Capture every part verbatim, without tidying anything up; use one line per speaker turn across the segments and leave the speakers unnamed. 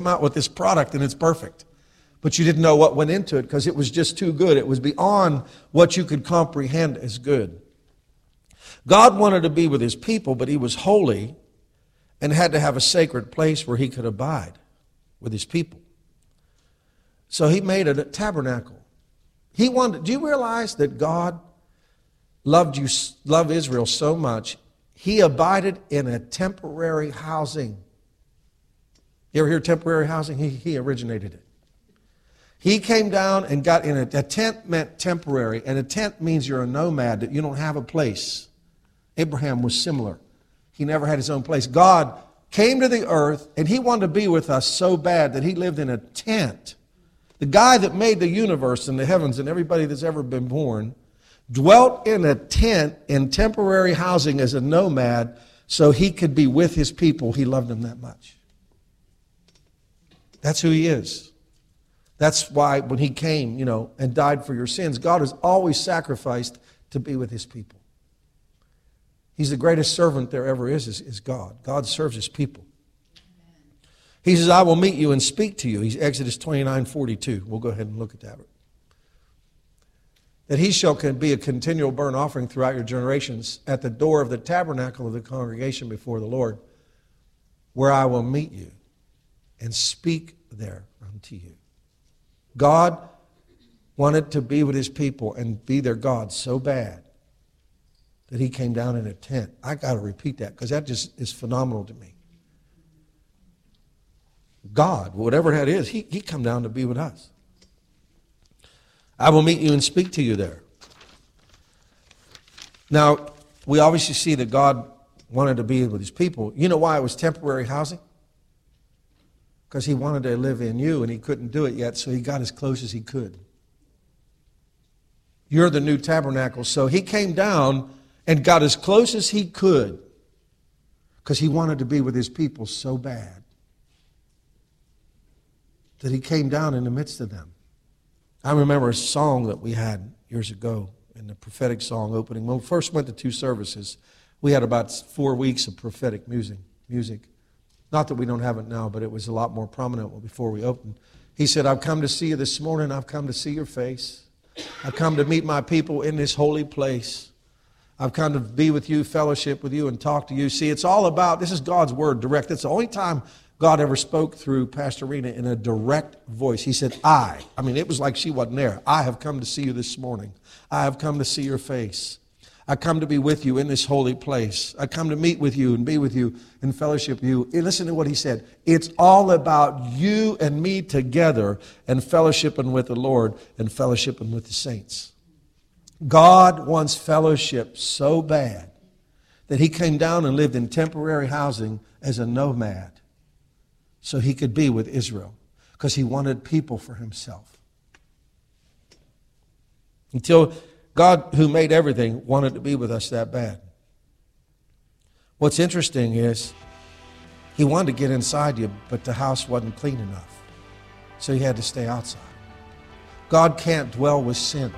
out with this product and it's perfect. But you didn't know what went into it because it was just too good. It was beyond what you could comprehend as good. God wanted to be with his people, but he was holy and had to have a sacred place where he could abide with his people. So he made it a tabernacle. He wanted, do you realize that God loved you, loved Israel so much, he abided in a temporary housing. You ever hear temporary housing? He, he originated it. He came down and got in a, a tent meant temporary, and a tent means you're a nomad, that you don't have a place. Abraham was similar. He never had his own place. God came to the earth, and he wanted to be with us so bad that he lived in a tent. The guy that made the universe and the heavens and everybody that's ever been born dwelt in a tent in temporary housing as a nomad so he could be with his people. He loved them that much. That's who he is. That's why when he came, you know, and died for your sins, God has always sacrificed to be with his people. He's the greatest servant there ever is, is, is God. God serves his people. He says, I will meet you and speak to you. He's Exodus twenty-nine forty-two. We'll go ahead and look at that. That he shall be a continual burnt offering throughout your generations at the door of the tabernacle of the congregation before the Lord, where I will meet you and speak there unto you. God wanted to be with his people and be their God so bad that he came down in a tent. I got to repeat that because that just is phenomenal to me. God, whatever that is, he, he come down to be with us. I will meet you and speak to you there. Now, we obviously see that God wanted to be with his people. You know why it was temporary housing? Because he wanted to live in you and he couldn't do it yet, so he got as close as he could. You're the new tabernacle. So he came down and got as close as he could because he wanted to be with his people so bad that he came down in the midst of them. I remember a song that we had years ago in the prophetic song opening. When we first went to two services, we had about four weeks of prophetic music. music. Not that we don't have it now, but it was a lot more prominent before we opened. He said, I've come to see you this morning. I've come to see your face. I've come to meet my people in this holy place. I've come to be with you, fellowship with you, and talk to you. See, it's all about, this is God's word direct. It's the only time God ever spoke through Pastor Rena in a direct voice. He said, I. I mean, it was like she wasn't there. I have come to see you this morning. I have come to see your face. I come to be with you in this holy place. I come to meet with you and be with you and fellowship with you. And listen to what he said. It's all about you and me together and fellowshipping with the Lord and fellowshipping with the saints. God wants fellowship so bad that he came down and lived in temporary housing as a nomad so he could be with Israel because he wanted people for himself. Until God, who made everything, wanted to be with us that bad. What's interesting is he wanted to get inside you, but the house wasn't clean enough. So he had to stay outside. God can't dwell with sin.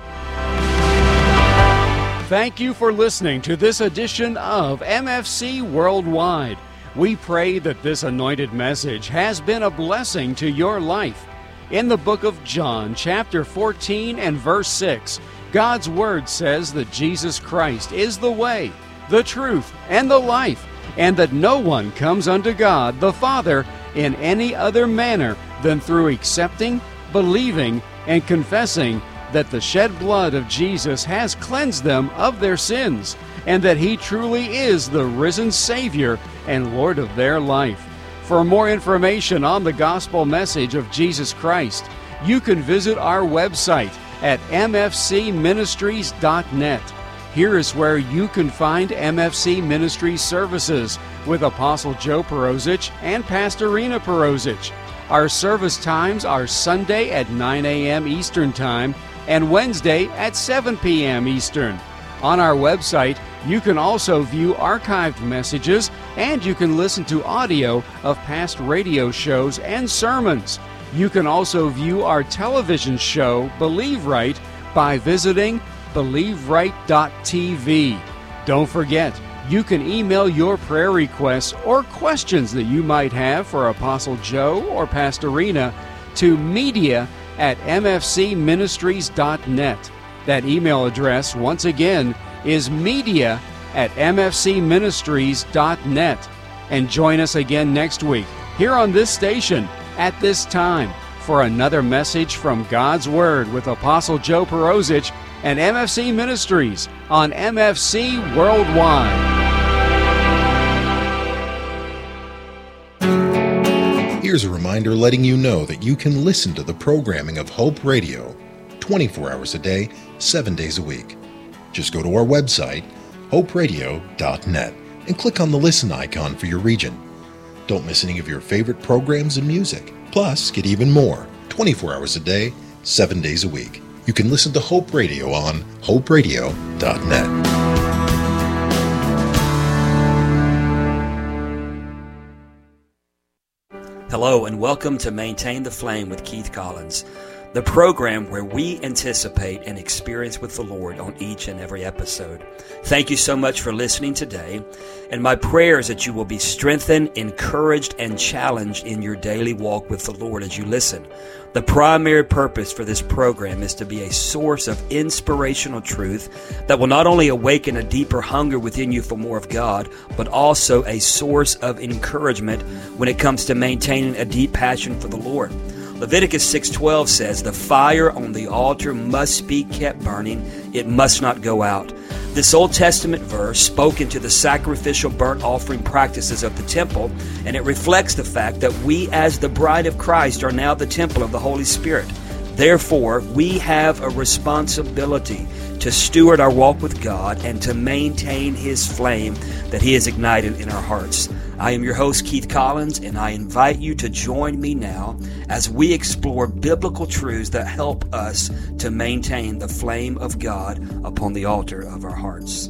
Thank you for listening to this edition of M F C Worldwide. We pray that this anointed message has been a blessing to your life. In the book of John, chapter fourteen and verse six, God's Word says that Jesus Christ is the way, the truth, and the life, and that no one comes unto God the Father in any other manner than through accepting, believing, and confessing that the shed blood of Jesus has cleansed them of their sins, and that He truly is the risen Savior and Lord of their life. For more information on the gospel message of Jesus Christ, you can visit our website at m f c ministries dot net. Here is where you can find M F C Ministries services with Apostle Joe Perozich and Pastor Rena Perozich. Our service times are Sunday at nine a.m. Eastern Time and Wednesday at seven p.m. Eastern. On our website, you can also view archived messages, and you can listen to audio of past radio shows and sermons. You can also view our television show, Believe Right, by visiting believe right dot t v. Don't forget, You can email your prayer requests or questions that you might have for Apostle Joe or Pastor Rena to media at m f c ministries dot net. That email address, once again, is media at m f c ministries dot net. And join us again next week here on this station at this time for another message from God's Word with Apostle Joe Perozich and M F C Ministries on M F C Worldwide.
Here's a reminder letting you know that you can listen to the programming of Hope Radio twenty-four hours a day, seven days a week. Just go to our website, hope radio dot net, and click on the listen icon for your region. Don't miss any of your favorite programs and music. Plus, get even more twenty-four hours a day, seven days a week. You can listen to Hope Radio on hope radio dot net.
Hello and welcome to Maintain the Flame with Keith Collins, the program where we anticipate an experience with the Lord on each and every episode. Thank you so much for listening today, and my prayer is that you will be strengthened, encouraged, and challenged in your daily walk with the Lord as you listen. The primary purpose for this program is to be a source of inspirational truth that will not only awaken a deeper hunger within you for more of God, but also a source of encouragement when it comes to maintaining a deep passion for the Lord. Leviticus six twelve says, "The fire on the altar must be kept burning. It must not go out." This Old Testament verse spoke into the sacrificial burnt offering practices of the temple, and it reflects the fact that we as the bride of Christ are now the temple of the Holy Spirit. Therefore, we have a responsibility to steward our walk with God and to maintain His flame that He has ignited in our hearts. I am your host, Keith Collins, and I invite you to join me now as we explore biblical truths that help us to maintain the flame of God upon the altar of our hearts.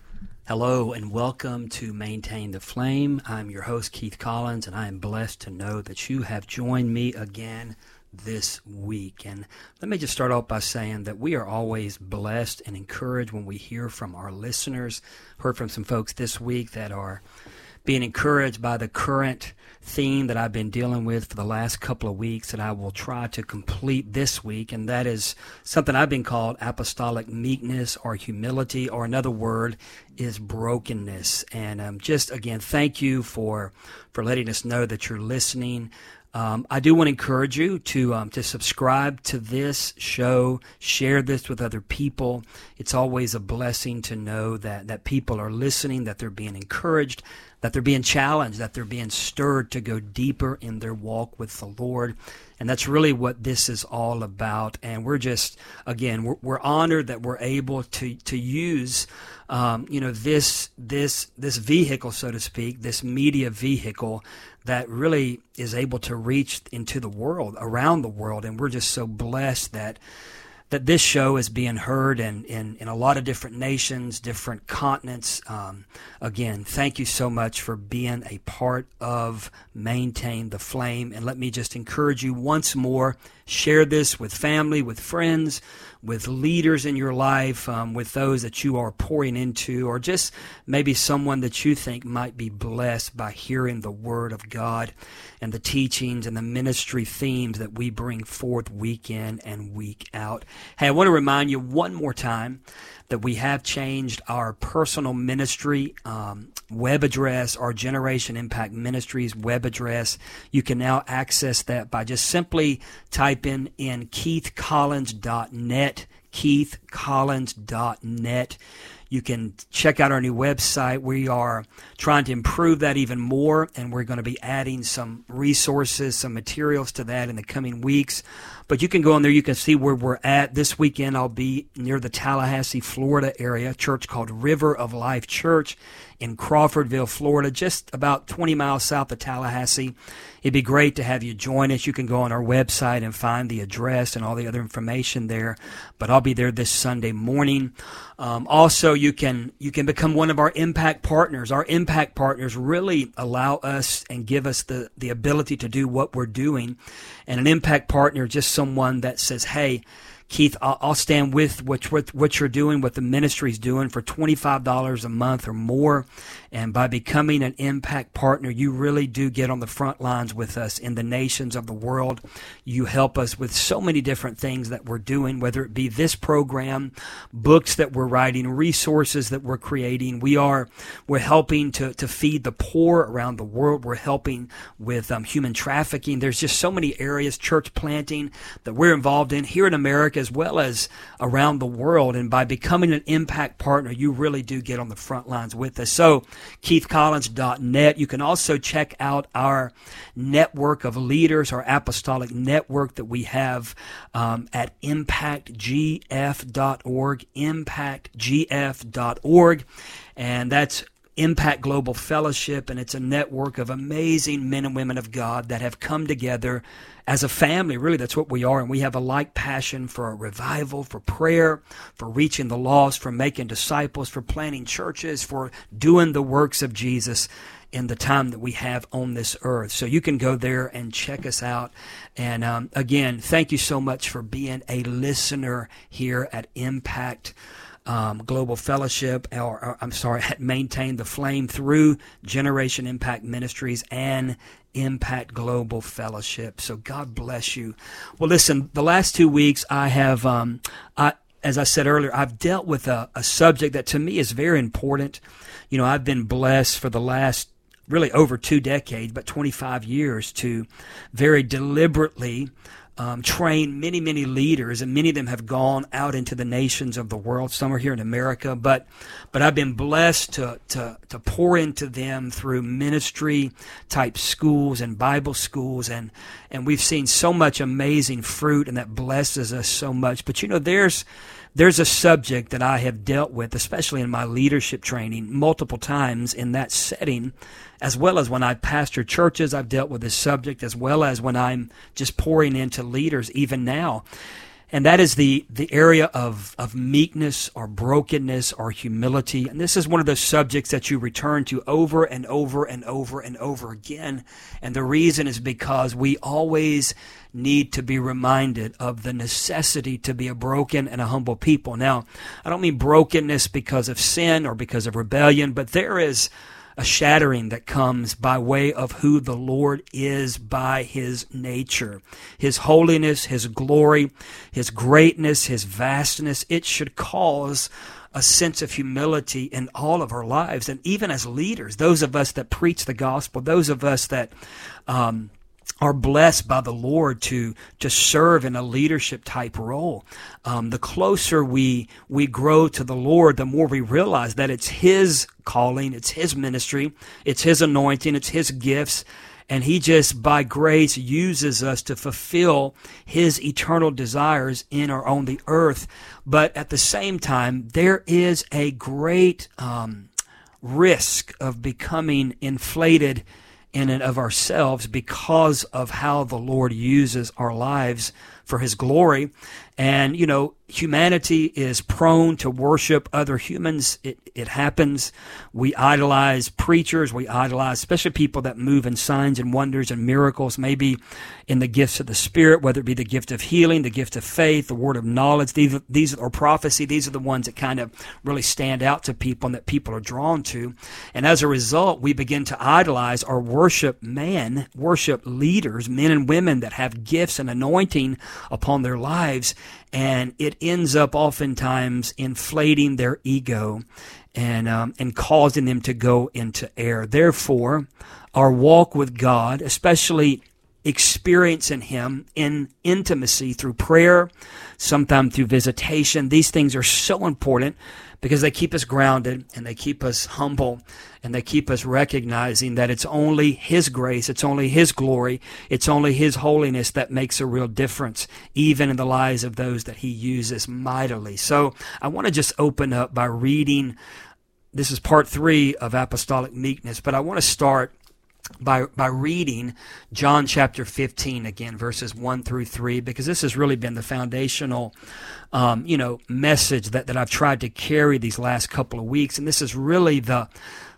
Hello and welcome to Maintain the Flame. I'm your host, Keith Collins, and I am blessed to know that you have joined me again this week. And let me just start off by saying that we are always blessed and encouraged when we hear from our listeners. Heard from some folks this week that are being encouraged by the current theme that I've been dealing with for the last couple of weeks that I will try to complete this week, and that is something I've been called apostolic meekness or humility, or another word is brokenness. And um, just again, thank you for for letting us know that you're listening. Um, I do want to encourage you to um, to subscribe to this show, share this with other people. It's always a blessing to know that that people are listening, that they're being encouraged, that they're being challenged, that they're being stirred to go deeper in their walk with the Lord. And that's really what this is all about. And we're just, again, we're, we're honored that we're able to to use, um, you know, this this this vehicle, so to speak, this media vehicle that really is able to reach into the world, around the world. And we're just so blessed that that this show is being heard in, in, in a lot of different nations, different continents. Um, again, thank you so much for being a part of Maintain the Flame. And let me just encourage you once more, share this with family, with friends, with leaders in your life, um, with those that you are pouring into, or just maybe someone that you think might be blessed by hearing the Word of God and the teachings and the ministry themes that we bring forth week in and week out. Hey, I want to remind you one more time that we have changed our personal ministry um, web address, our Generation Impact Ministries web address. You can now access that by just simply typing in keith collins dot net, keith collins dot net. You can check out our new website. We are trying to improve that even more, and we're going to be adding some resources, some materials to that in the coming weeks. But you can go on there. You can see where we're at. This weekend, I'll be near the Tallahassee, Florida area, a church called River of Life Church in Crawfordville, Florida, just about twenty miles south of Tallahassee. It'd be great to have you join us. You can go on our website and find the address and all the other information there. But I'll be there this Sunday morning. Um, also, you can you can become one of our impact partners. Our impact partners really allow us and give us the, the ability to do what we're doing. And an impact partner is just someone that says, hey, Keith, I'll, I'll stand with what, what, what you're doing, what the ministry's doing for twenty-five dollars a month or more. And by becoming an Impact partner, you really do get on the front lines with us in the nations of the world. You help us with so many different things that we're doing, whether it be this program, books that we're writing, resources that we're creating. We are, we're helping to, to feed the poor around the world. We're helping with um, human trafficking. There's just so many areas, church planting, that we're involved in here in America as well as around the world. And by becoming an Impact partner, you really do get on the front lines with us. So keith collins dot net. You can also check out our network of leaders, our apostolic network that we have um, at impact g f dot org, impact g f dot org. And that's Impact Global Fellowship, and it's a network of amazing men and women of God that have come together as a family. Really, that's what we are, and we have a like passion for a revival, for prayer, for reaching the lost, for making disciples, for planting churches, for doing the works of Jesus in the time that we have on this earth. So you can go there and check us out. And um, again, thank you so much for being a listener here at Impact Um, Global Fellowship, or, or I'm sorry, at Maintain the Flame through Generation Impact Ministries and Impact Global Fellowship. So God bless you. Well, listen, the last two weeks I have, um, I, as I said earlier, I've dealt with a, a subject that to me is very important. You know, I've been blessed for the last really over two decades, but twenty-five years to very deliberately Um, train many, many leaders, and many of them have gone out into the nations of the world. Some are here in America, but but I've been blessed to to to pour into them through ministry type schools and Bible schools, and and we've seen so much amazing fruit, and that blesses us so much. But you know, there's There's a subject that I have dealt with, especially in my leadership training, multiple times in that setting, as well as when I pastor churches. I've dealt with this subject, as well as when I'm just pouring into leaders even now. And that is the, the area of, of meekness or brokenness or humility. And this is one of those subjects that you return to over and over and over and over again. And the reason is because we always need to be reminded of the necessity to be a broken and a humble people. Now, I don't mean brokenness because of sin or because of rebellion, but there is a shattering that comes by way of who the Lord is by His nature. His holiness, His glory, His greatness, His vastness. It should cause a sense of humility in all of our lives. And even as leaders, those of us that preach the gospel, those of us that um, are blessed by the Lord to to serve in a leadership type role. Um, the closer we we grow to the Lord, the more we realize that it's His calling, it's His ministry, it's His anointing, it's His gifts, and He just by grace uses us to fulfill His eternal desires in or on the earth. But at the same time, there is a great um, risk of becoming inflated in and of ourselves because of how the Lord uses our lives for His glory. And, you know, humanity is prone to worship other humans. It, it happens. We idolize preachers. We idolize especially people that move in signs and wonders and miracles, maybe in the gifts of the Spirit, whether it be the gift of healing, the gift of faith, the word of knowledge, these, these or prophecy. These are the ones that kind of really stand out to people and that people are drawn to. And as a result, we begin to idolize or worship man, worship leaders, men and women that have gifts and anointing upon their lives. And it ends up oftentimes inflating their ego and um, and causing them to go into error. Therefore, our walk with God, especially experiencing Him in intimacy through prayer, sometimes through visitation, these things are so important because they keep us grounded and they keep us humble and they keep us recognizing that it's only His grace, it's only His glory, it's only His holiness that makes a real difference, even in the lives of those that He uses mightily. So I want to just open up by reading, this is part three of Apostolic Meekness, but I want to start by by reading John chapter fifteen again, verses one through three, because this has really been the foundational um, you know, message that, that I've tried to carry these last couple of weeks. And this is really the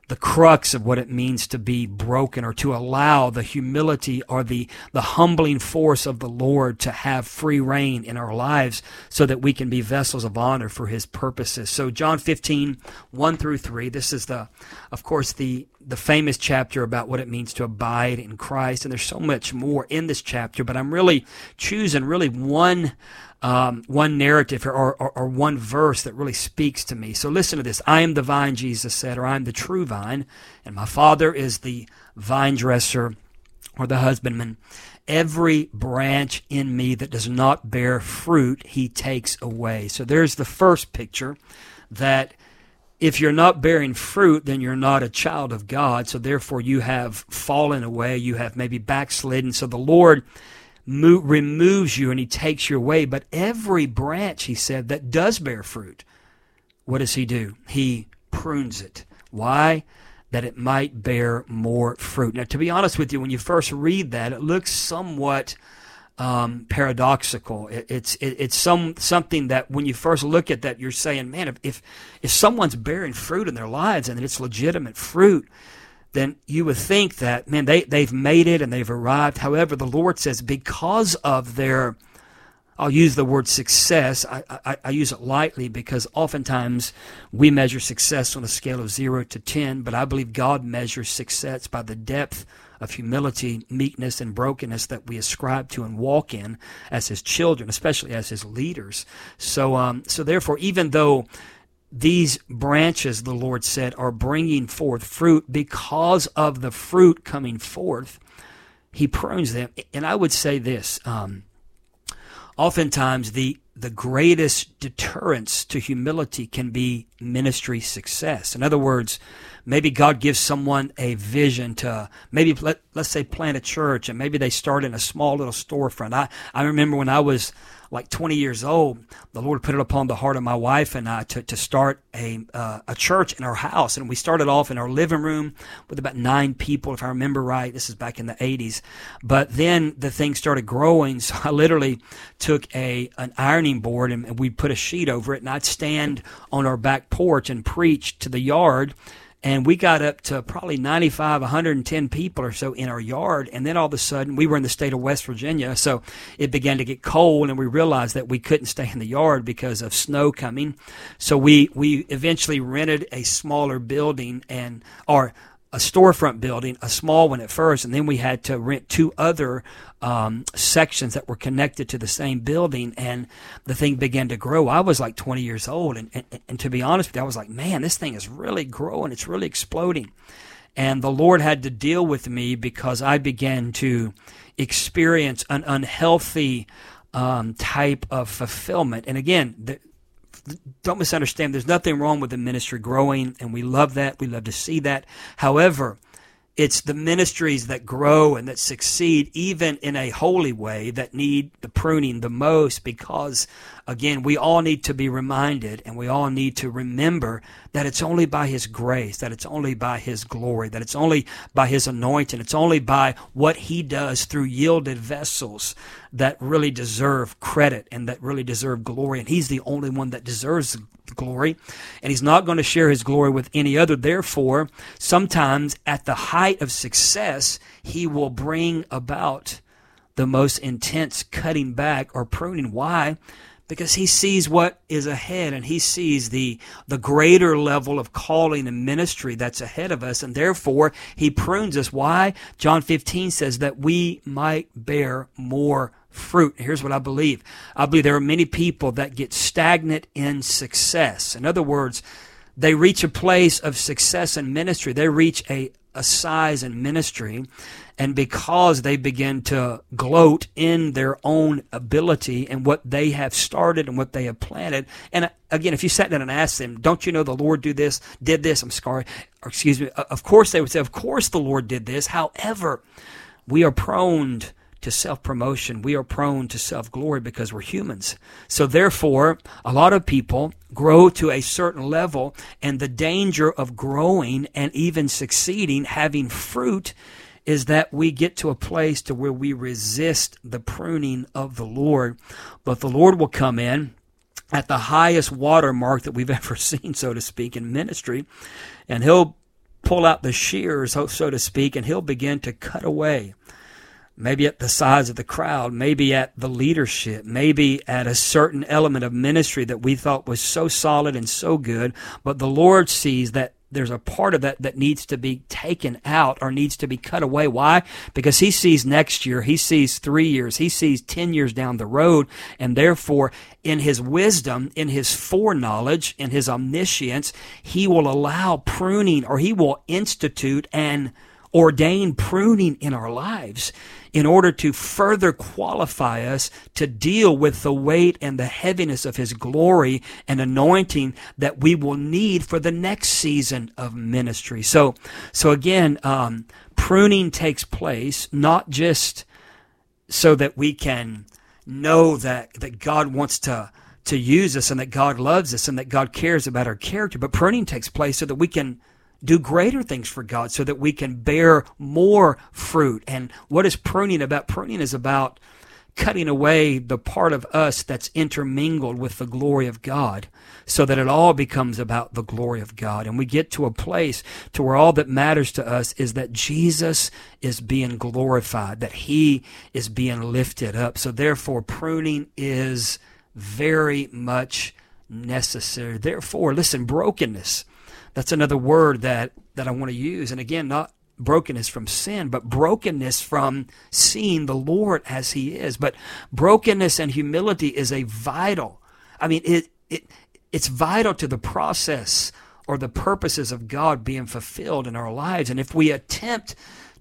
the crux of what it means to be broken, or to allow the humility or the, the humbling force of the Lord to have free reign in our lives so that we can be vessels of honor for his purposes. So John fifteen, one through three, this is the, of course, the, the famous chapter about what it means to abide in Christ. And there's so much more in this chapter, but I'm really choosing really one Um, one narrative or, or, or one verse that really speaks to me. So listen to this. I am the vine, Jesus said, or I am the true vine, and my Father is the vine dresser or the husbandman. Every branch in me that does not bear fruit, he takes away. So there's the first picture, that if you're not bearing fruit, then you're not a child of God. So therefore you have fallen away. You have maybe backslidden. So the Lord Mo- removes you and he takes you away. But every branch, he said, that does bear fruit, what does he do? He prunes it. Why? That it might bear more fruit. Now, to be honest with you, when you first read that, it looks somewhat um, paradoxical. It, it's it, it's some something that when you first look at that, you're saying, man, if, if if someone's bearing fruit in their lives and it's legitimate fruit, then you would think that, man, they, they've made it and they've arrived. However, the Lord says because of their, I'll use the word success. I, I, I use it lightly because oftentimes we measure success on a scale of zero to ten, but I believe God measures success by the depth of humility, meekness, and brokenness that we ascribe to and walk in as his children, especially as his leaders. So, um, so therefore, even though these branches, the Lord said, are bringing forth fruit, because of the fruit coming forth, he prunes them. And I would say this, um, oftentimes the the greatest deterrence to humility can be ministry success. In other words, maybe God gives someone a vision to maybe, let, let's say, plant a church, and maybe they start in a small little storefront. I, I remember when I was like twenty years old, the Lord put it upon the heart of my wife and I to, to start a uh, a church in our house. And we started off in our living room with about nine people, if I remember right. This is back in the eighties. But then the thing started growing, so I literally took a an ironing board and, and we put a sheet over it, and I'd stand on our back porch and preach to the yard. And we got up to probably ninety-five, one hundred ten people or so in our yard. And then all of a sudden, we were in the state of West Virginia, so it began to get cold, and we realized that we couldn't stay in the yard because of snow coming. So we, we eventually rented a smaller building, and or a storefront building, a small one at first, and then we had to rent two other um, sections that were connected to the same building, and the thing began to grow. I was like twenty years old, and, and, and to be honest with you, I was like, man, this thing is really growing. It's really exploding. And the Lord had to deal with me because I began to experience an unhealthy um, type of fulfillment. And again, the, don't misunderstand. There's nothing wrong with the ministry growing, and we love that. We love to see that. However, it's the ministries that grow and that succeed, even in a holy way, that need the pruning the most, because, again, we all need to be reminded, and we all need to remember that it's only by his grace, that it's only by his glory, that it's only by his anointing, it's only by what he does through yielded vessels that really deserve credit and that really deserve glory. And he's the only one that deserves glory, and he's not going to share his glory with any other. Therefore, sometimes at the height of success, he will bring about the most intense cutting back or pruning. Why? Because he sees what is ahead, and he sees the the greater level of calling and ministry that's ahead of us, and therefore he prunes us. Why? John fifteen says that we might bear more fruit. Here's what I believe. I believe there are many people that get stagnant in success. In other words, they reach a place of success in ministry. They reach a, a size in ministry, and because they begin to gloat in their own ability and what they have started and what they have planted. And again, if you sat down and asked them, don't you know the Lord do this, did this, I'm sorry, or excuse me, of course they would say, of course the Lord did this. However, we are prone to self-promotion. We are prone to self-glory because we're humans. So therefore, a lot of people grow to a certain level, and the danger of growing and even succeeding, having fruit, is that we get to a place to where we resist the pruning of the Lord. But the Lord will come in at the highest watermark that we've ever seen, so to speak, in ministry, and he'll pull out the shears, so so to speak, and he'll begin to cut away. Maybe at the size of the crowd, maybe at the leadership, maybe at a certain element of ministry that we thought was so solid and so good, but the Lord sees that there's a part of that that needs to be taken out or needs to be cut away. Why? Because he sees next year, he sees three years, he sees ten years down the road, and therefore in his wisdom, in his foreknowledge, in his omniscience, he will allow pruning, or he will institute and ordain pruning in our lives in order to further qualify us to deal with the weight and the heaviness of his glory and anointing that we will need for the next season of ministry. So, so again, um, pruning takes place not just so that we can know that, that God wants to to use us and that God loves us and that God cares about our character, but pruning takes place so that we can do greater things for God, so that we can bear more fruit. And what is pruning about? Pruning is about cutting away the part of us that's intermingled with the glory of God, so that it all becomes about the glory of God. And we get to a place to where all that matters to us is that Jesus is being glorified, that he is being lifted up. So therefore, pruning is very much necessary. Therefore, listen, brokenness. That's another word that, that I want to use. And again, not brokenness from sin, but brokenness from seeing the Lord as he is. But brokenness and humility is a vital, I mean, it it it's vital to the process or the purposes of God being fulfilled in our lives. And if we attempt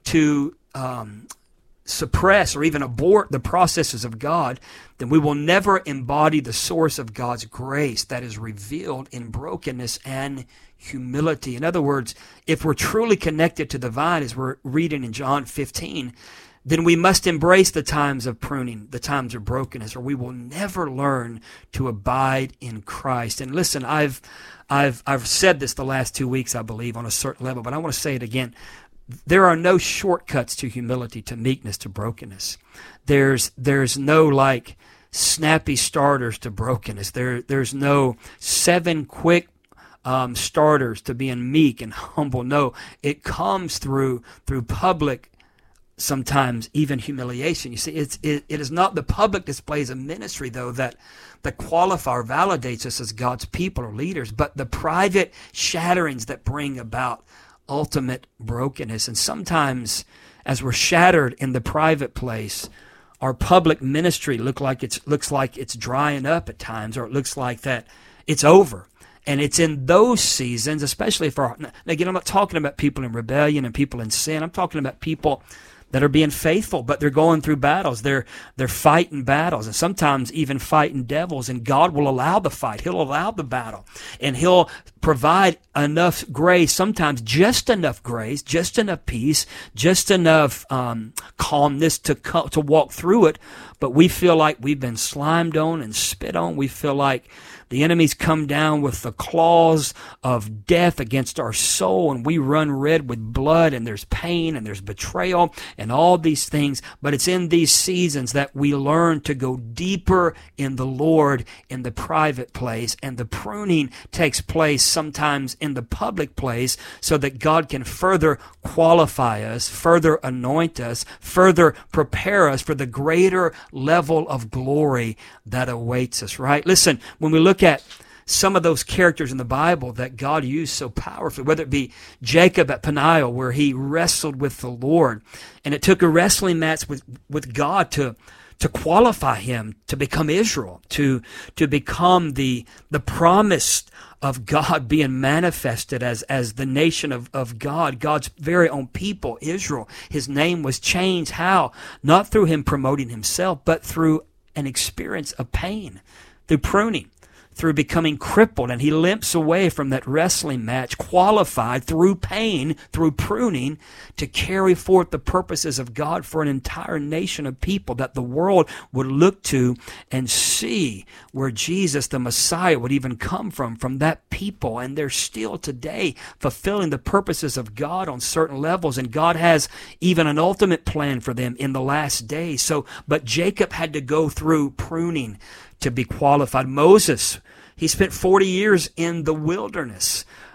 to um, suppress or even abort the processes of God, then we will never embody the source of God's grace that is revealed in brokenness and humility. In other words, if we're truly connected to the vine, as we're reading in John fifteen, then we must embrace the times of pruning, the times of brokenness, or we will never learn to abide in Christ. And listen, I've I've I've said this the last two weeks, I believe, on a certain level, but I want to say it again. There are no shortcuts to humility, to meekness, to brokenness. There's there's no like snappy starters to brokenness. There there's no seven quick um, starters to being meek and humble. No, it comes through through public, sometimes even humiliation. You see, it's it, it is not the public displays of ministry though that that qualify or validates us as God's people or leaders, but the private shatterings that bring about ultimate brokenness. And sometimes as we're shattered in the private place, our public ministry look like it's looks like it's drying up at times, or it looks like that it's over. And it's in those seasons, especially if our, again, I'm not talking about people in rebellion and people in sin. I'm talking about people that are being faithful, but they're going through battles. They're they're fighting battles, and sometimes even fighting devils, and God will allow the fight. He'll allow the battle, and he'll provide enough grace, sometimes just enough grace, just enough peace, just enough um, calmness to co- to walk through it. But we feel like we've been slimed on and spit on. We feel like the enemy's come down with the claws of death against our soul, and we run red with blood, and there's pain, and there's betrayal, and all these things. But it's in these seasons that we learn to go deeper in the Lord in the private place, and the pruning takes place sometimes in the public place so that God can further qualify us, further anoint us, further prepare us for the greater level of glory that awaits us, right? Listen, when we look at some of those characters in the Bible that God used so powerfully, whether it be Jacob at Peniel, where he wrestled with the Lord, and it took a wrestling match with, with God to to qualify him to become Israel, to to become the the promise of God being manifested as as the nation of, of God, God's very own people, Israel. His name was changed. How? Not through him promoting himself, but through an experience of pain, through pruning, through becoming crippled, and he limps away from that wrestling match, qualified through pain, through pruning, to carry forth the purposes of God for an entire nation of people that the world would look to and see where Jesus, the Messiah, would even come from, from that people. And they're still today fulfilling the purposes of God on certain levels, and God has even an ultimate plan for them in the last days. So, but Jacob had to go through pruning to be qualified. Moses, he spent forty years in the wilderness.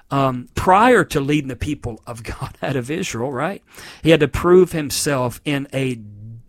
um, prior to leading the people of God out of Israel, right? He had to prove himself in a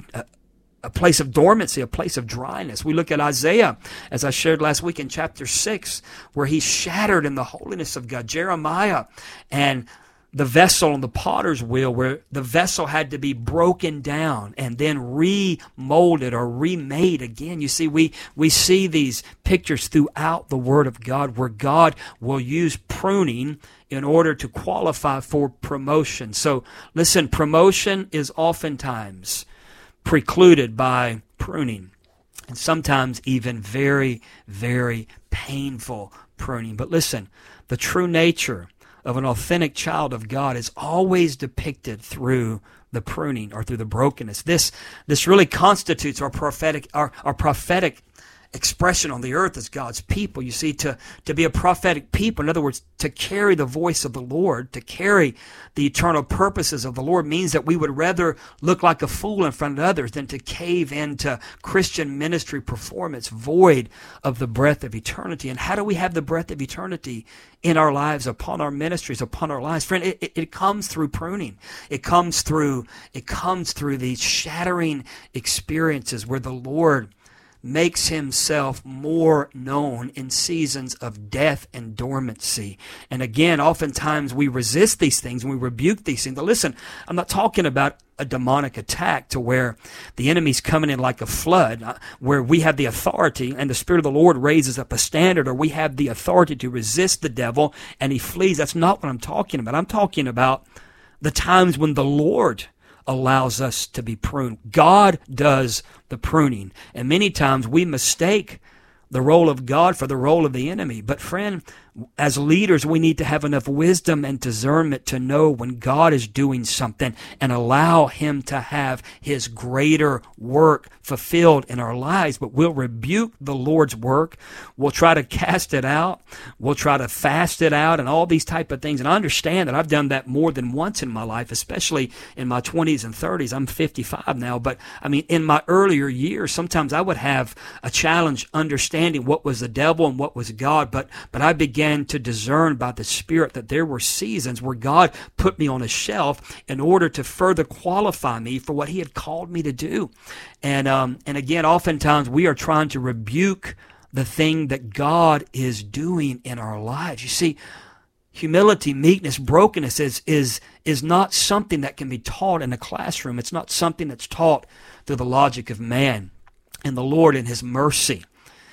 a place of dormancy, a place of dryness. We look at Isaiah, as I shared last week in chapter six, where he's shattered in the holiness of God. Jeremiah and the vessel on the potter's wheel, where the vessel had to be broken down and then remolded or remade again. You see, we, we see these pictures throughout the Word of God where God will use pruning in order to qualify for promotion. So listen, promotion is oftentimes precluded by pruning, and sometimes even very, very painful pruning. But listen, the true nature of an authentic child of God is always depicted through the pruning or through the brokenness. This this really constitutes our prophetic our, our prophetic expression on the earth as God's people. You see, to, to be a prophetic people, in other words, to carry the voice of the Lord, to carry the eternal purposes of the Lord, means that we would rather look like a fool in front of others than to cave into Christian ministry performance void of the breath of eternity. And how do we have the breath of eternity in our lives, upon our ministries, upon our lives? Friend, it, it, it comes through pruning. It comes through, it comes through these shattering experiences where the Lord makes himself more known in seasons of death and dormancy. And again, oftentimes we resist these things and we rebuke these things. But listen, I'm not talking about a demonic attack to where the enemy's coming in like a flood, uh, where we have the authority and the Spirit of the Lord raises up a standard, or we have the authority to resist the devil and he flees. That's not what I'm talking about. I'm talking about the times when the Lord allows us to be pruned. God does the pruning. And many times we mistake the role of God for the role of the enemy. But friend, as leaders, we need to have enough wisdom and discernment to know when God is doing something and allow him to have his greater work fulfilled in our lives. But we'll rebuke the Lord's work. We'll try to cast it out. We'll try to fast it out and all these type of things. And I understand that I've done that more than once in my life, especially in my twenties and thirties. I'm fifty-five now. But I mean, in my earlier years, sometimes I would have a challenge understanding what was the devil and what was God. But, but I began to discern by the Spirit that there were seasons where God put me on a shelf in order to further qualify me for what he had called me to do. And um, and again, oftentimes we are trying to rebuke the thing that God is doing in our lives. You see, humility, meekness, brokenness is is is not something that can be taught in a classroom. It's not something that's taught through the logic of man. And the Lord in his mercy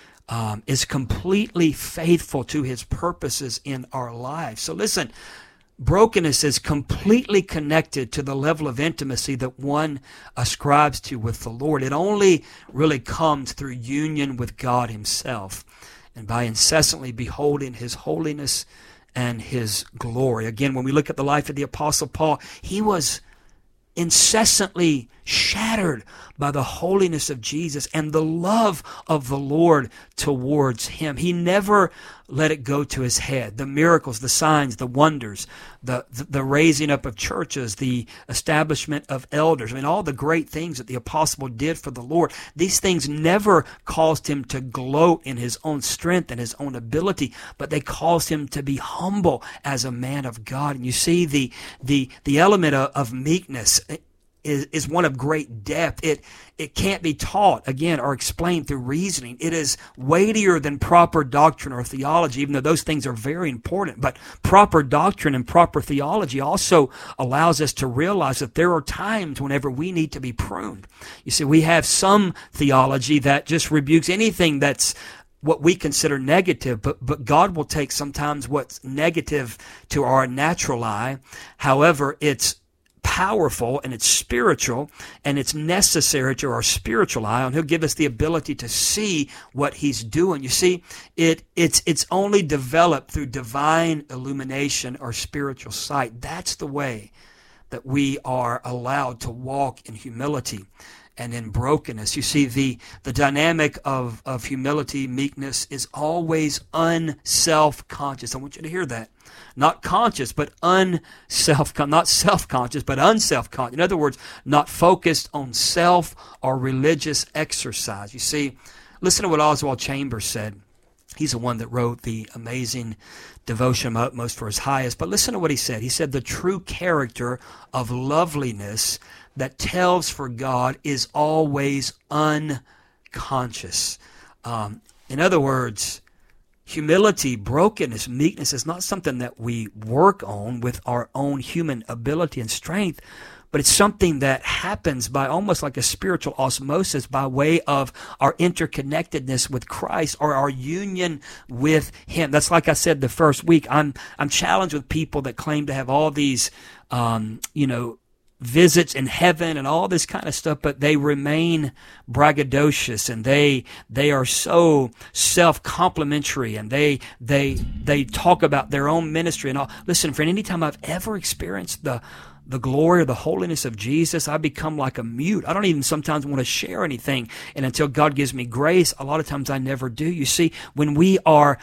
Um, is completely faithful to his purposes in our lives. So listen, brokenness is completely connected to the level of intimacy that one ascribes to with the Lord. It only really comes through union with God himself and by incessantly beholding his holiness and his glory. Again, when we look at the life of the Apostle Paul, he was incessantly shattered by the holiness of Jesus and the love of the Lord towards him. He never let it go to his head. The miracles, the signs, the wonders, the, the, the raising up of churches, the establishment of elders, I mean, all the great things that the apostle did for the Lord, these things never caused him to gloat in his own strength and his own ability, but they caused him to be humble as a man of God. And you see the the the element of, of meekness is, is one of great depth. It it can't be taught, again, or explained through reasoning. It is weightier than proper doctrine or theology, even though those things are very important. But proper doctrine and proper theology also allows us to realize that there are times whenever we need to be pruned. You see, we have some theology that just rebukes anything that's what we consider negative, but but God will take sometimes what's negative to our natural eye. However, it's powerful and it's spiritual and it's necessary to our spiritual eye, and he'll give us the ability to see what he's doing. You see, it it's it's only developed through divine illumination or spiritual sight. That's the way that we are allowed to walk in humility and in brokenness. You see, the the dynamic of, of humility, meekness is always unself-conscious. I want you to hear that. Not conscious, but unself, not self-conscious, but unself-conscious. In other words, not focused on self or religious exercise. You see, listen to what Oswald Chambers said. He's the one that wrote the amazing devotion, My Utmost for His Highest. But listen to what he said. He said, the true character of loveliness that tells for God is always unconscious. Um, in other words, humility, brokenness, meekness is not something that we work on with our own human ability and strength, but it's something that happens by almost like a spiritual osmosis by way of our interconnectedness with Christ or our union with Him. That's like I said the first week. I'm I'm challenged with people that claim to have all these, um, you know, visits in heaven and all this kind of stuff, but they remain braggadocious and they they are so self-complimentary and they they they talk about their own ministry and all. Listen, friend, anytime I've ever experienced the the glory or the holiness of Jesus, I become like a mute. I don't even sometimes want to share anything. And until God gives me grace, a lot of times I never do. You see, when we are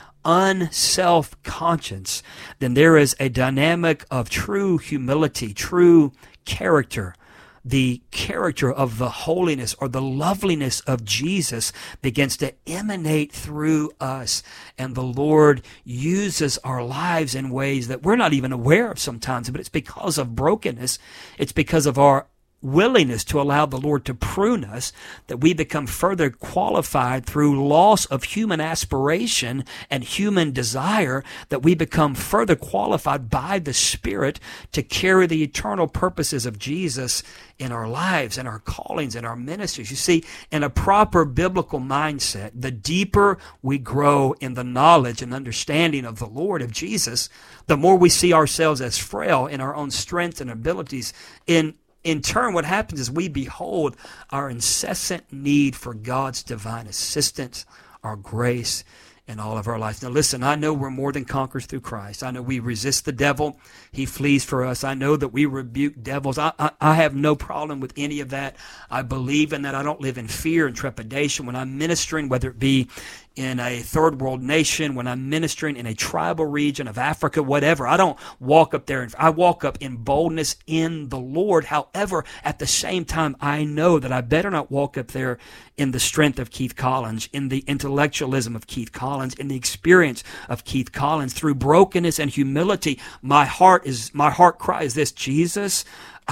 unself-conscious, then there is a dynamic of true humility, true character. The character of the holiness or the loveliness of Jesus begins to emanate through us. And the Lord uses our lives in ways that we're not even aware of sometimes, but it's because of brokenness. It's because of our willingness to allow the Lord to prune us, that we become further qualified through loss of human aspiration and human desire, that we become further qualified by the Spirit to carry the eternal purposes of Jesus in our lives and our callings and our ministries. You see, in a proper biblical mindset, the deeper we grow in the knowledge and understanding of the Lord, of Jesus, the more we see ourselves as frail in our own strengths and abilities. In In turn, what happens is we behold our incessant need for God's divine assistance, our grace in all of our lives. Now listen, I know we're more than conquerors through Christ. I know we resist the devil. He flees for us. I know that we rebuke devils. I, I, I have no problem with any of that. I believe in that. I don't live in fear and trepidation when I'm ministering, whether it be in a third world nation, when I'm ministering in a tribal region of Africa, whatever. I don't walk up there and I walk up in boldness in the Lord. However, at the same time, I know that I better not walk up there in the strength of Keith Collins, in the intellectualism of Keith Collins, in the experience of Keith Collins. Through brokenness and humility, my heart is, my heart cries this: Jesus,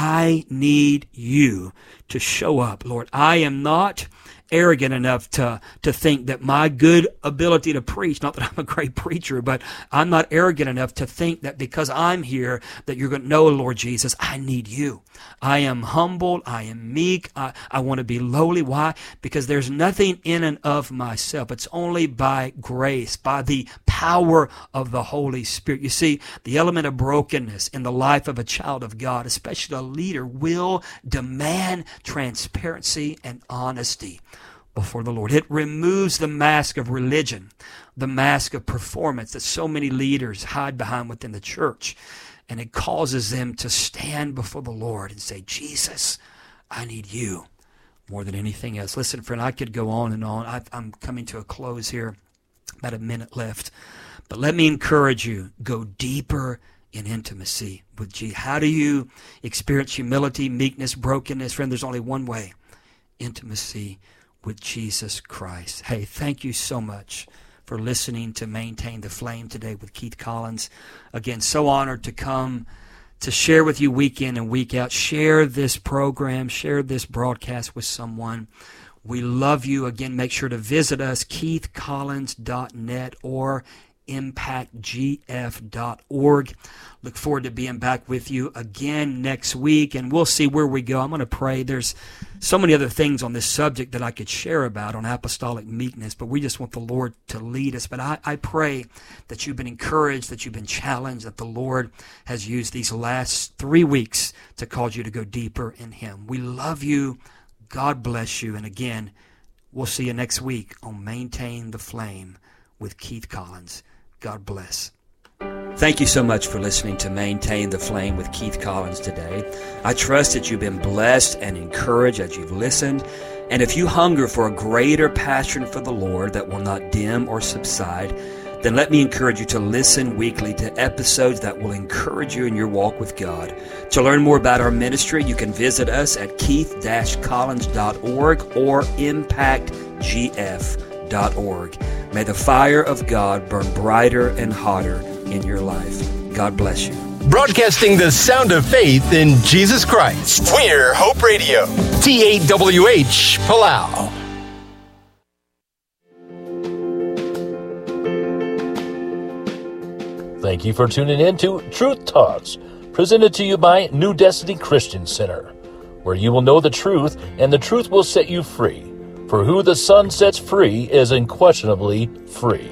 I need you to show up, Lord. I am not arrogant enough to to think that my good ability to preach, not that I'm a great preacher, but I'm not arrogant enough to think that because I'm here that you're going to know, Lord Jesus, I need you. I am humble. I am meek. I, I want to be lowly. Why? Because there's nothing in and of myself. It's only by grace, by the power of the Holy Spirit. You see, the element of brokenness in the life of a child of God, especially a leader, will demand transparency and honesty before the Lord. It removes the mask of religion, the mask of performance that so many leaders hide behind within the church. And it causes them to stand before the Lord and say, Jesus, I need you more than anything else. Listen, friend, I could go on and on. I, I'm coming to a close here, about a minute left. But let me encourage you, go deeper in intimacy with Jesus. How do you experience humility, meekness, brokenness? Friend, there's only one way: intimacy with Jesus Christ. Hey, thank you so much for listening to Maintain the Flame today with Keith Collins. Again, so honored to come to share with you week in and week out. Share this program, share this broadcast with someone. We love you. Again, make sure to visit us, keith collins dot net or impact g f dot org. Look forward to being back with you again next week, and we'll see where we go. I'm going to pray. There's so many other things on this subject that I could share about on apostolic meekness, but we just want the Lord to lead us. But I, I pray that you've been encouraged, that you've been challenged, that the Lord has used these last three weeks to cause you to go deeper in Him. We love you. God bless you. And again, we'll see you next week on Maintain the Flame with Keith Collins. God bless. Thank you so much for listening to Maintain the Flame with Keith Collins today. I trust that you've been blessed and encouraged as you've listened. And if you hunger for a greater passion for the Lord that will not dim or subside, then let me encourage you to listen weekly to episodes that will encourage you in your walk with God. To learn more about our ministry, you can visit us at keith dash collins dot org or impact g f dot org. May the fire of God burn brighter and hotter in your life. God bless you.
Broadcasting the sound of faith in Jesus Christ. We're Hope Radio. T A W H, Palau.
Thank you for tuning in to Truth Talks, presented to you by New Destiny Christian Center, where you will know the truth and the truth will set you free. For who the Son sets free is unquestionably free.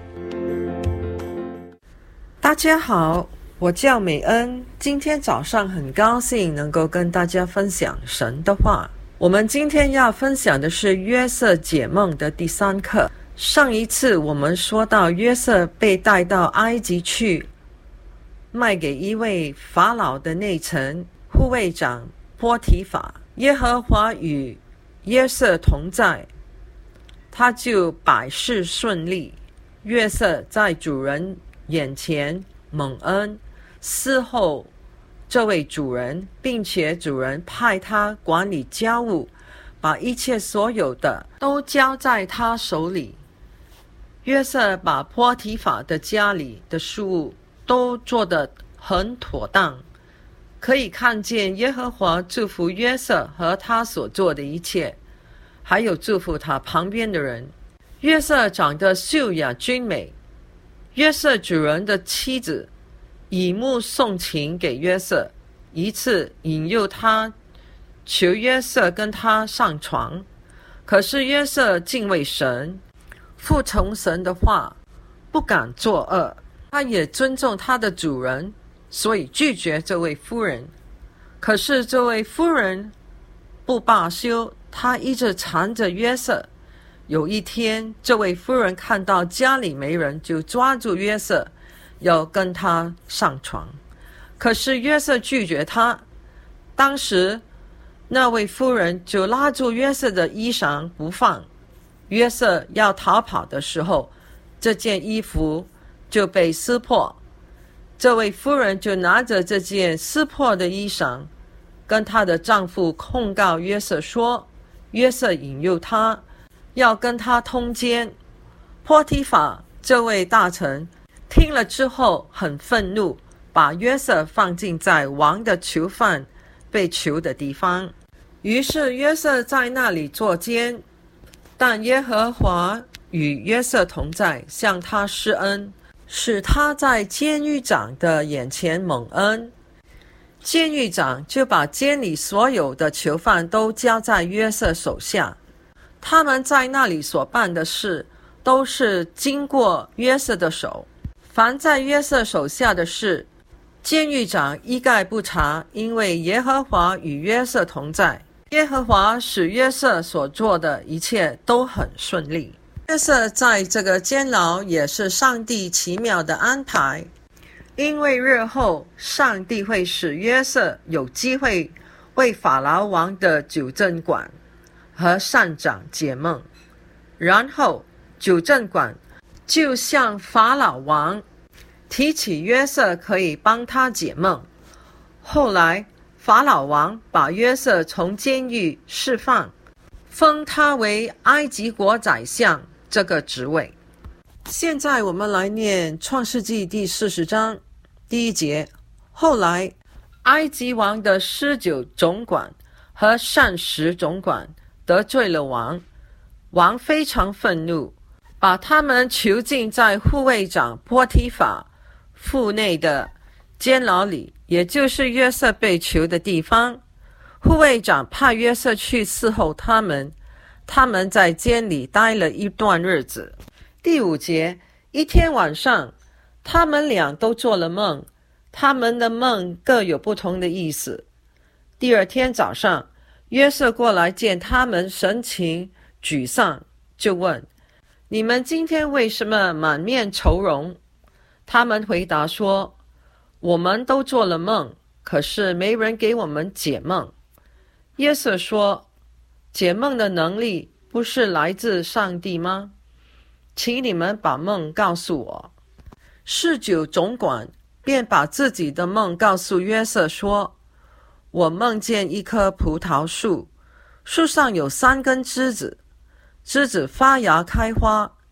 大家好，我叫美恩，今天早上很高兴能够跟大家分享神的话。我们今天要分享的是约瑟解梦的第三课。上一次我们说到约瑟被带到埃及去，卖给一位法老的内臣护卫长波提法。耶和华与约瑟同在，他就百事顺利。约瑟在主人眼前蒙恩，伺候这位主人，并且主人派他管理家务，把一切所有的都交在他手里。约瑟把波提法的家里的事务都做得很妥当，可以看见耶和华祝福约瑟和他所做的一切，还有祝福他旁边的人。约瑟长得秀雅俊美，约瑟主人的妻子以目送情给约瑟，一次引诱他，求约瑟跟他上床。可是约瑟敬畏神，服从神的话，不敢作恶，他也尊重他的主人，所以拒绝这位夫人。可是这位夫人不罢休，她一直缠着约瑟。有一天，这位夫人看到家里没人，就抓住约瑟，要跟他上床。可是约瑟拒绝她。当时那位夫人就拉住约瑟的衣裳不放。约瑟要逃跑的时候，这件衣服就被撕破。这位夫人就拿着这件撕破的衣裳，跟她的丈夫控告约瑟说，约瑟引诱她，要跟她通奸。波提法这位大臣听了之后很愤怒，把约瑟放进在王的囚犯被囚的地方。于是约瑟在那里坐监，但耶和华与约瑟同在，向他施恩，使他在监狱长的眼前蒙恩。监狱长就把监里所有的囚犯都交在约瑟手下，他们在那里所办的事都是经过约瑟的手。凡在约瑟手下的事，监狱长一概不查，因为耶和华与约瑟同在。耶和华使约瑟所做的一切都很顺利。约瑟在这个监牢也是上帝奇妙的安排，因为日后上帝会使约瑟有机会为法老王的酒政管和善长解梦，然后酒政管就向法老王提起约瑟可以帮他解梦。后来法老王把约瑟从监狱释放，封他为埃及国宰相这个职位。现在我们来念创世纪第四十章第一节。后来埃及王的施酒总管和膳食总管得罪了王，王非常愤怒，把他们囚禁在护卫长波提法腹内的监牢里，也就是约瑟被囚的地方。护卫长派约瑟去伺候他们，他们在监里待了一段日子。第五节，一天晚上，他们俩都做了梦，他们的梦各有不同的意思。第二天早上，约瑟过来见他们，神情沮丧，就问：你们今天为什么满面愁容？他们回答说：我们都做了梦，可是没人给我们解梦。约瑟说：解梦的能力不是来自上帝吗？请你们把梦告诉我。侍酒总管便把自己的梦告诉约瑟说：我梦见一棵葡萄树，树上有三根枝子，枝子发芽开花，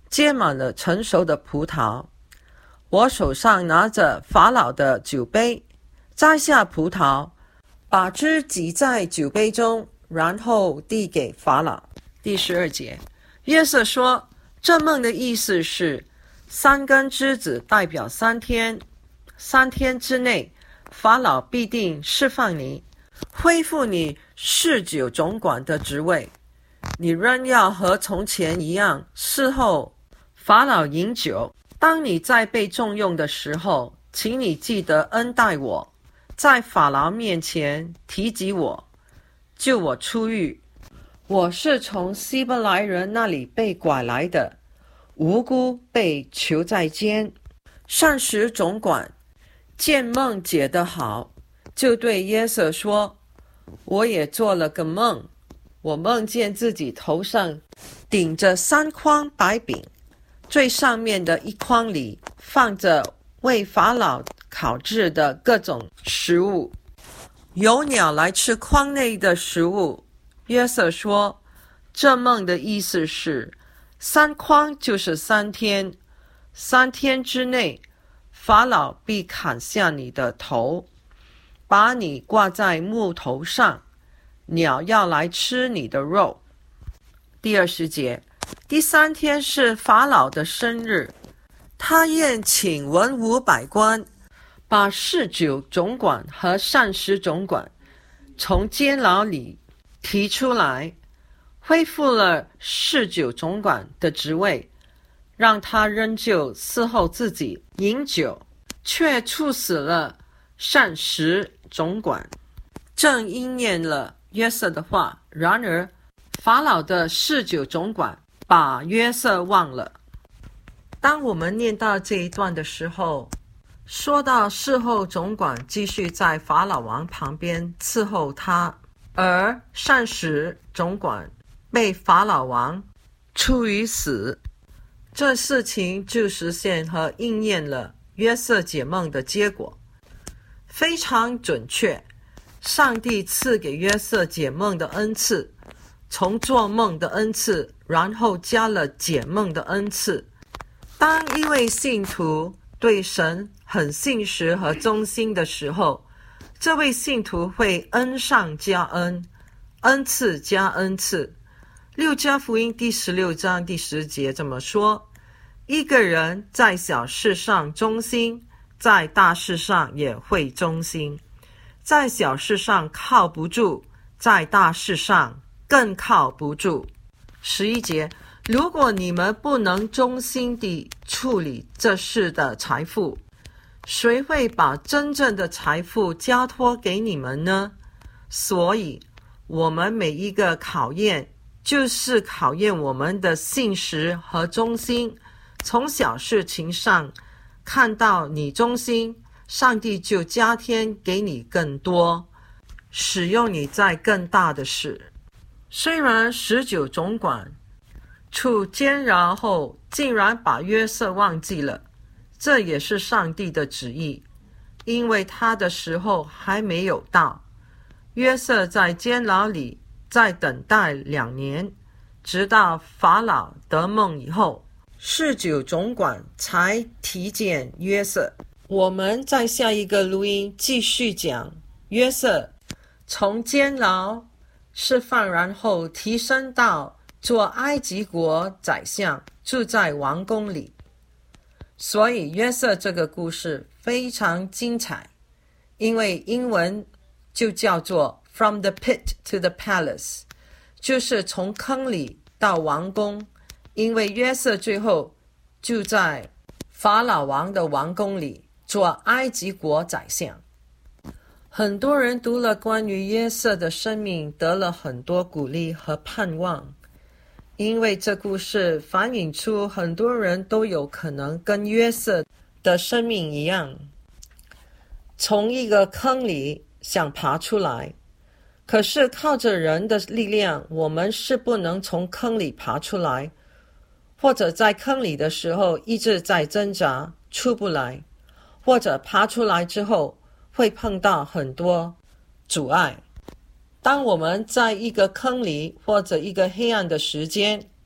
结满了成熟的葡萄。我手上拿着法老的酒杯，摘下葡萄，把汁挤在酒杯中，然后递给法老。第十二节，约瑟说，这梦的意思是，三根枝子代表三天，三天之内，法老必定释放你，恢复你侍酒总管的职位。你仍要和从前一样侍候法老饮酒。当你再被重用的时候，请你记得恩待我，在法老面前提及我，救我出狱。我是从希伯来人那里被拐来的，无辜被囚在监。膳食总管见梦解得好，就对约瑟说，我也做了个梦，我梦见自己头上顶着三筐白饼，最上面的一筐里放着为法老烤制的各种食物，有鸟来吃筐内的食物。约瑟说，这梦的意思是，三筐就是三天，三天之内，法老必砍下你的头，把你挂在木头上，鸟要来吃你的肉。第二十节，第三天是法老的生日，他宴请文武百官，把侍酒总管和膳食总管从监牢里提出来，恢复了侍酒总管的职位，让他仍旧伺候自己饮酒，却处死了膳食总管，正应验了约瑟的话。然而法老的侍酒总管把约瑟忘了。当我们念到这一段的时候，说到侍候总管继续在法老王旁边伺候他，而膳食总管被法老王处于死，这事情就实现和应验了约瑟解梦的结果，非常准确。上帝赐给约瑟解梦的恩赐，从做梦的恩赐，然后加了解梦的恩赐。当一位信徒对神很信实和忠心的时候，这位信徒会恩上加恩，恩赐加恩赐。路加福音第十六章第十节这么说，一个人在小事上忠心，在大事上也会忠心，在小事上靠不住，在大事上更靠不住。十一节，如果你们不能忠心地处理这世的财富，谁会把真正的财富交托给你们呢？所以我们每一个考验就是考验我们的信实和忠心。从小事情上看到你忠心，上帝就加添给你更多，使用你在更大的事。虽然十九总管处监牢后竟然把约瑟忘记了，这也是上帝的旨意，因为他的时候还没有到。约瑟在监牢里再等待两年，直到法老得梦以后，侍酒总管才提见约瑟。我们在下一个录音继续讲约瑟从监牢释放，然后提升到做埃及国宰相，住在王宫里。所以约瑟这个故事非常精彩，因为英文就叫做 From the pit to the palace， 就是从坑里到王宫。因为约瑟最后住在法老王的王宫里，做埃及国宰相。很多人读了关于约瑟的生命，得了很多鼓励和盼望，因为这故事反映出很多人都有可能跟约瑟的生命一样，从一个坑里想爬出来，可是靠着人的力量，我们是不能从坑里爬出来，或者在坑里的时候一直在挣扎出不来，或者爬出来之后会碰到很多阻碍。当我们在一个坑里或者一个黑暗的时间，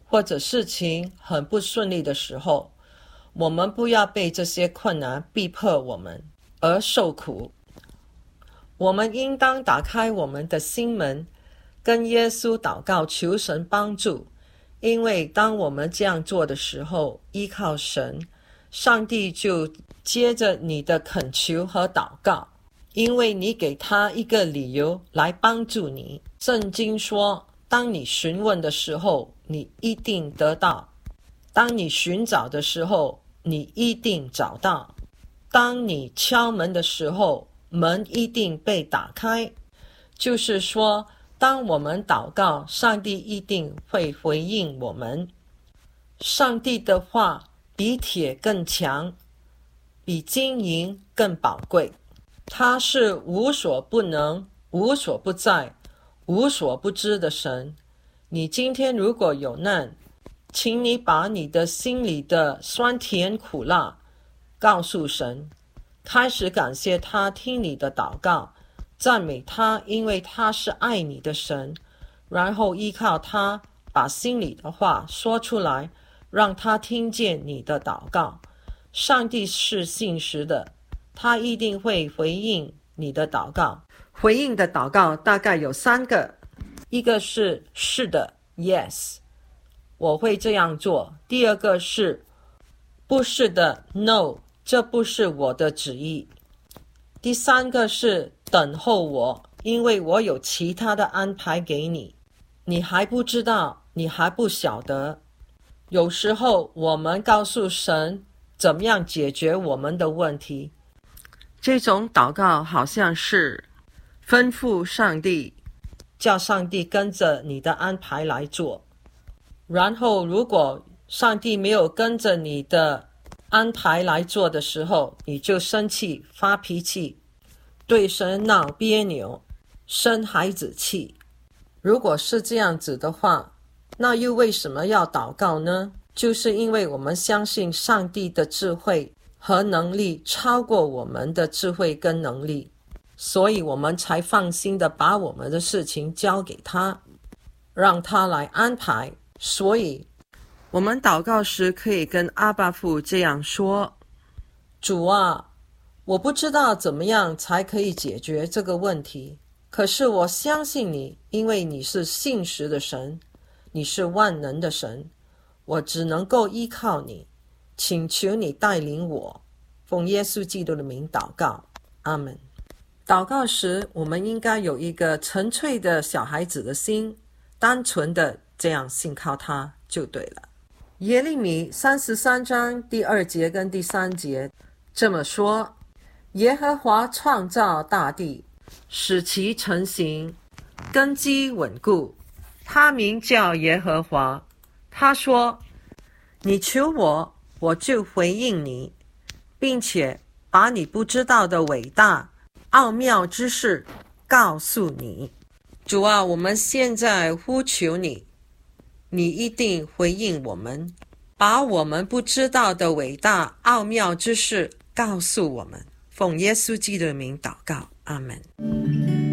或者事情很不顺利的时候，我们不要被这些困难逼迫我们而受苦。我们应当打开我们的心门，跟耶稣祷告，求神帮助。因为当我们这样做的时候，依靠神，上帝就接着你的恳求和祷告，因为你给他一个理由来帮助你。圣经说，当你询问的时候，你一定得到；当你寻找的时候，你一定找到；当你敲门的时候，门一定被打开。就是说，当我们祷告，上帝一定会回应我们。上帝的话比铁更强，比金银更宝贵。他是无所不能、无所不在、无所不知的神。你今天如果有难，请你把你的心里的酸甜苦辣告诉神，开始感谢他听你的祷告，赞美他，因为他是爱你的神，然后依靠他，把心里的话说出来，让他听见你的祷告。上帝是信实的，他一定会回应你的祷告。回应的祷告大概有三个，一个是是的 Yes， 我会这样做。第二个是不是的 No， 这不是我的旨意。第三个是等候我，因为我有其他的安排给你，你还不知道，你还不晓得。有时候我们告诉神怎么样解决我们的问题，这种祷告好像是吩咐上帝，叫上帝跟着你的安排来做。然后如果上帝没有跟着你的安排来做的时候，你就生气发脾气，对神闹别扭，生孩子气。如果是这样子的话，那又为什么要祷告呢？就是因为我们相信上帝的智慧和能力超过我们的智慧跟能力，所以我们才放心的把我们的事情交给他，让他来安排。所以我们祷告时可以跟阿爸父这样说：主啊，我不知道怎么样才可以解决这个问题，可是我相信你，因为你是信实的神，你是万能的神，我只能够依靠你，请求你带领我，奉耶稣基督的名祷告，阿们。祷告时我们应该有一个纯粹的小孩子的心，单纯的这样信靠他就对了。耶利米三十三章第二节跟第三节这么说：耶和华创造大地，使其成形，根基稳固，他名叫耶和华。他说，你求我，我就回应你，并且把你不知道的伟大奥妙之事告诉你。主啊，我们现在呼求你，你一定回应我们，把我们不知道的伟大奥妙之事告诉我们。奉耶稣基督的名祷告，阿们。